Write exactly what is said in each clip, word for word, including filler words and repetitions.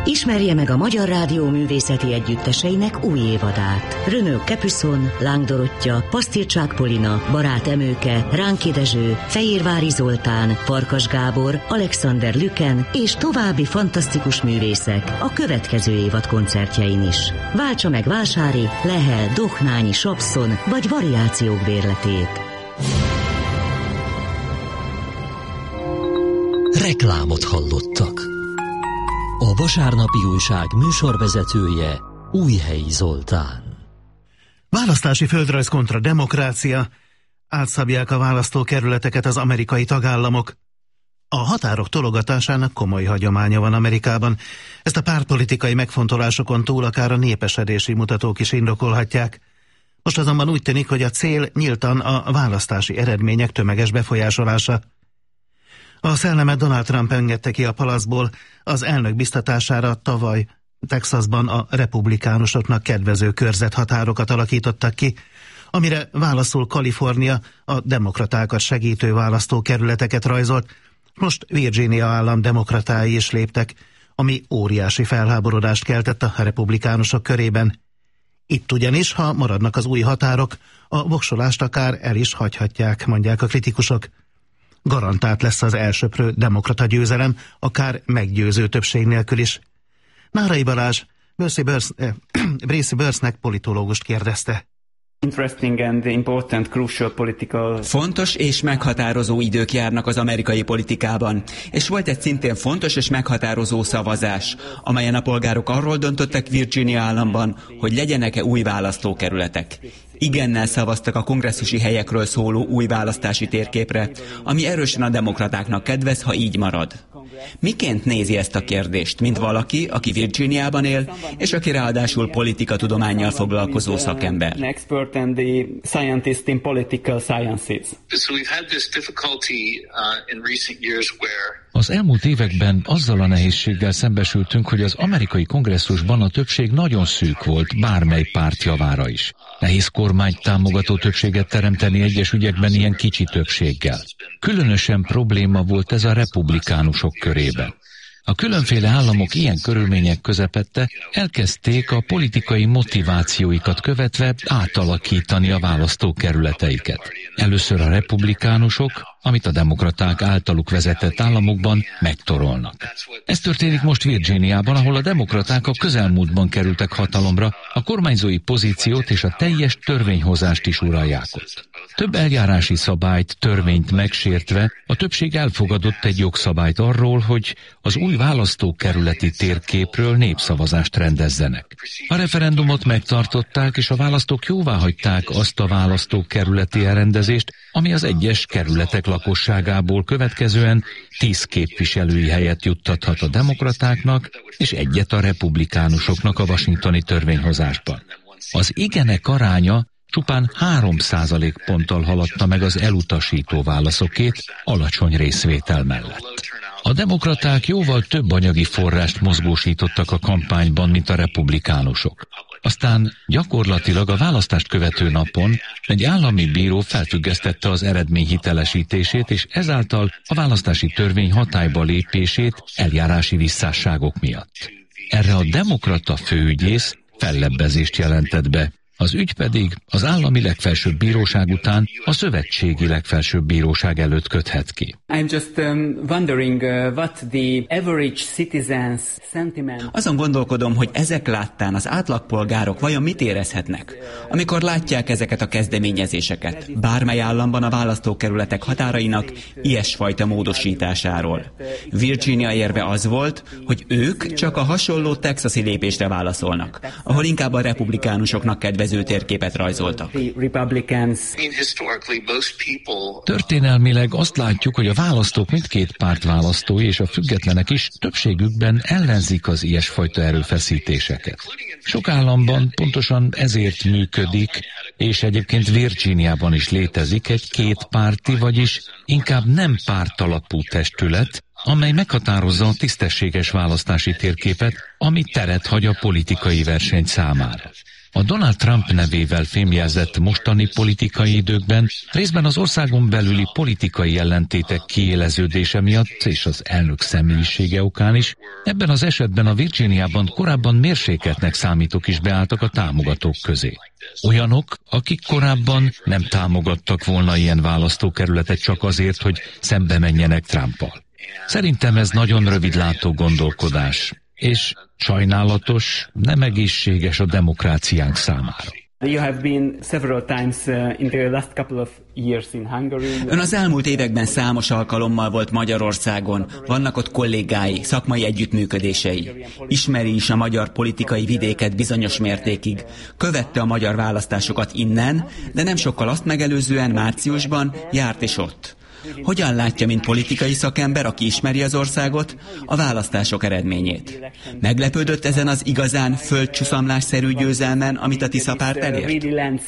Ismerje meg a Magyar Rádió művészeti együtteseinek új évadát. Renaud Capuçon, Láng Dorottya, Pasztircsák Polina, Barát Emőke, Ránki Dezső, Fehérvári Zoltán, Farkas Gábor, Alexander Lüken és további fantasztikus művészek a következő évad koncertjein is. Váltsa meg Vásári, Lehel, Dohnányi, Sapszon vagy variációk bérletét. Reklámot hallottak. A Vasárnapi Újság műsorvezetője Újhelyi Zoltán. Választási földrajz kontra demokrácia. Átszabják a választókerületeket az amerikai tagállamok. A határok tologatásának komoly hagyománya van Amerikában. Ezt a pártpolitikai megfontolásokon túl akár a népesedési mutatók is indokolhatják. Most azonban úgy tűnik, hogy a cél nyíltan a választási eredmények tömeges befolyásolása. A szellemet Donald Trump engedte ki a palaszból, az elnök biztatására tavaly Texasban a republikánusoknak kedvező körzethatárokat alakítottak ki, amire válaszul Kalifornia a demokratákat segítő választókerületeket rajzolt, most Virginia állam demokratái is léptek, ami óriási felháborodást keltett a republikánusok körében. Itt ugyanis, ha maradnak az új határok, a voksolást akár el is hagyhatják, mondják a kritikusok. Garantált lesz az elsöprő demokrata győzelem, akár meggyőző többség nélkül is. Nárai Balázs Bracey Burnsnek politológust kérdezte. Fontos és meghatározó idők járnak az amerikai politikában, és volt egy szintén fontos és meghatározó szavazás, amelyen a polgárok arról döntöttek Virginia államban, hogy legyenek-e új választókerületek. Igennel szavaztak a kongresszusi helyekről szóló új választási térképre, ami erősen a demokratáknak kedvez, ha így marad. Miként nézi ezt a kérdést, mint valaki, aki Virginiában él, és aki ráadásul politikatudománnyal foglalkozó szakember? Az elmúlt években azzal a nehézséggel szembesültünk, hogy az amerikai kongresszusban a többség nagyon szűk volt, bármely párt javára is. Nehéz kormányt támogató többséget teremteni egyes ügyekben ilyen kicsi többséggel. Különösen probléma volt ez a republikánusok körében. A különféle államok ilyen körülmények közepette elkezdték a politikai motivációikat követve átalakítani a választókerületeiket. Először a republikánusok, amit a demokraták általuk vezetett államokban megtorolnak. Ez történik most Virginiában, ahol a demokraták a közelmúltban kerültek hatalomra, a kormányzói pozíciót és a teljes törvényhozást is uralják ott. Több eljárási szabályt, törvényt megsértve a többség elfogadott egy jogszabályt arról, hogy az új választókerületi térképről népszavazást rendezzenek. A referendumot megtartották, és a választók jóváhagyták azt a választókerületi elrendezést, ami az egyes kerületek lakosságából következően tíz képviselői helyet juttathat a demokratáknak, és egyet a republikánusoknak a washingtoni törvényhozásban. Az igenek aránya csupán három százalékponttal haladta meg az elutasító válaszokét alacsony részvétel mellett. A demokraták jóval több anyagi forrást mozgósítottak a kampányban, mint a republikánusok. Aztán gyakorlatilag a választást követő napon egy állami bíró felfüggesztette az eredmény hitelesítését, és ezáltal a választási törvény hatályba lépését eljárási visszásságok miatt. Erre a demokrata főügyész fellebbezést jelentett be. Az ügy pedig az állami legfelsőbb bíróság után a szövetségi legfelsőbb bíróság előtt köthet ki. Azon gondolkodom, hogy ezek láttán az átlagpolgárok vajon mit érezhetnek, amikor látják ezeket a kezdeményezéseket, bármely államban a választókerületek határainak ilyesfajta módosításáról. Virginia érve az volt, hogy ők csak a hasonló texasi lépésre válaszolnak, ahol inkább a republikánusoknak kedvező térképet rajzoltak. Történelmileg azt látjuk, hogy a választók mindkét párt választói és a függetlenek is többségükben ellenzik az ilyesfajta erőfeszítéseket. Sok államban pontosan ezért működik, és egyébként Virginiában is létezik egy kétpárti, vagyis inkább nem pártalapú testület, amely meghatározza a tisztességes választási térképet, ami teret hagy a politikai verseny számára. A Donald Trump nevével fémjelzett mostani politikai időkben részben az országon belüli politikai ellentétek kiéleződése miatt és az elnök személyisége okán is, ebben az esetben a Virginiában korábban mérsékeltnek számítók is beálltak a támogatók közé. Olyanok, akik korábban nem támogattak volna ilyen választókerületet csak azért, hogy szembe menjenek Trumpal. Szerintem ez nagyon rövidlátó gondolkodás, és sajnálatos, nem egészséges a demokráciánk számára. Ön az elmúlt években számos alkalommal volt Magyarországon, vannak ott kollégái, szakmai együttműködései. Ismeri is a magyar politikai vidéket bizonyos mértékig. Követte a magyar választásokat innen, de nem sokkal azt megelőzően márciusban járt is ott. Hogyan látja, mint politikai szakember, aki ismeri az országot, a választások eredményét? Meglepődött ezen az igazán földcsuszamlásszerű győzelmen, amit a Tisza párt elért?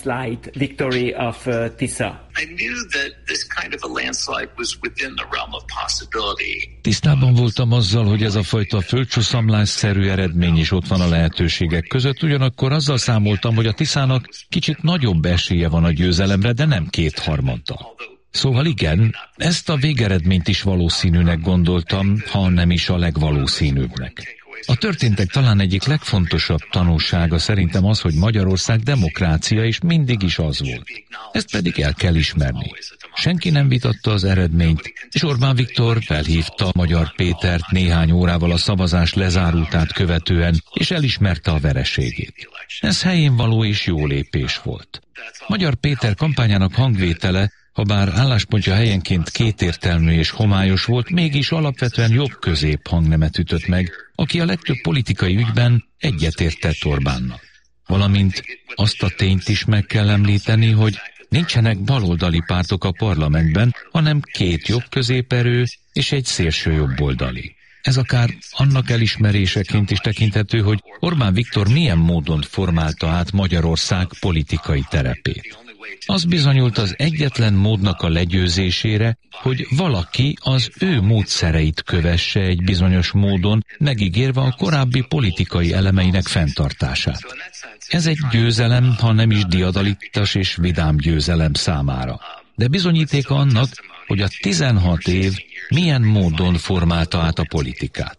Tisztában voltam azzal, hogy ez a fajta földcsuszamlásszerű eredmény is ott van a lehetőségek között, ugyanakkor azzal számoltam, hogy a Tiszának kicsit nagyobb esélye van a győzelemre, de nem kétharmaddal. Szóval igen, ezt a végeredményt is valószínűnek gondoltam, ha nem is a legvalószínűbbnek. A történtek talán egyik legfontosabb tanulsága szerintem az, hogy Magyarország demokrácia, és mindig is az volt. Ezt pedig el kell ismerni. Senki nem vitatta az eredményt, és Orbán Viktor felhívta Magyar Pétert néhány órával a szavazás lezárultát követően, és elismerte a vereségét. Ez helyén való és jó lépés volt. Magyar Péter kampányának hangvétele, habár álláspontja helyenként kétértelmű és homályos volt, mégis alapvetően jobb-közép hangnemet ütött meg, aki a legtöbb politikai ügyben egyetértett Orbánnak. Valamint azt a tényt is meg kell említeni, hogy nincsenek baloldali pártok a parlamentben, hanem két jobb-középerő és egy szélső jobboldali. Ez akár annak elismeréseként is tekinthető, hogy Orbán Viktor milyen módon formálta át Magyarország politikai terepét. Az bizonyult az egyetlen módnak a legyőzésére, hogy valaki az ő módszereit kövesse egy bizonyos módon, megígérve a korábbi politikai elemeinek fenntartását. Ez egy győzelem, ha nem is diadalittas és vidám győzelem számára. De bizonyítéka annak, hogy a tizenhat év milyen módon formálta át a politikát.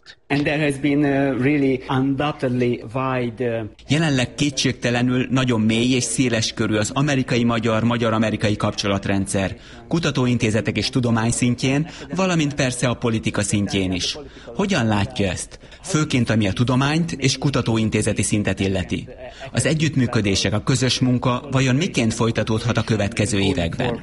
Jelenleg kétségtelenül nagyon mély és széles körű az amerikai-magyar, magyar-amerikai kapcsolatrendszer, kutatóintézetek és tudomány szintjén, valamint persze a politika szintjén is. Hogyan látja ezt? Főként ami a tudományt és kutatóintézeti szintet illeti. Az együttműködések, a közös munka vajon miként folytatódhat a következő években?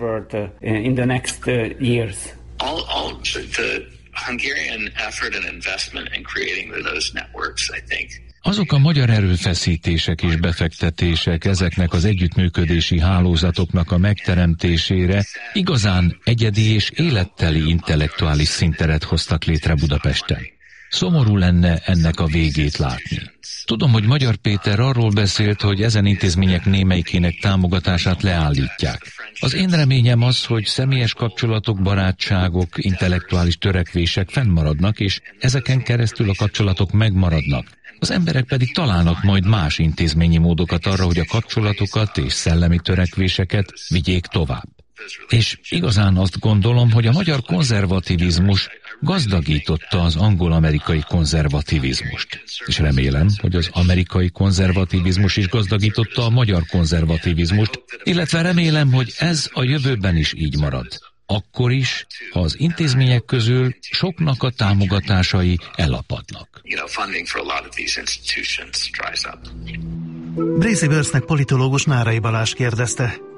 All, all the Hungarian effort and investment in creating those networks, I think. Azok a magyar erőfeszítések és befektetések ezeknek az együttműködési hálózatoknak a megteremtésére igazán egyedi és életteli intellektuális színteret hoztak létre Budapesten. Szomorú lenne ennek a végét látni. Tudom, hogy Magyar Péter arról beszélt, hogy ezen intézmények némelyikének támogatását leállítják. Az én reményem az, hogy személyes kapcsolatok, barátságok, intellektuális törekvések fennmaradnak, és ezeken keresztül a kapcsolatok megmaradnak. Az emberek pedig találnak majd más intézményi módokat arra, hogy a kapcsolatokat és szellemi törekvéseket vigyék tovább. És igazán azt gondolom, hogy a magyar konzervativizmus gazdagította az angol-amerikai konzervativizmust. És remélem, hogy az amerikai konzervativizmus is gazdagította a magyar konzervativizmust, illetve remélem, hogy ez a jövőben is így marad. Akkor is, ha az intézmények közül soknak a támogatásai elapadnak. Bracy Burnsnek politológus Nárai Balázs kérdezte.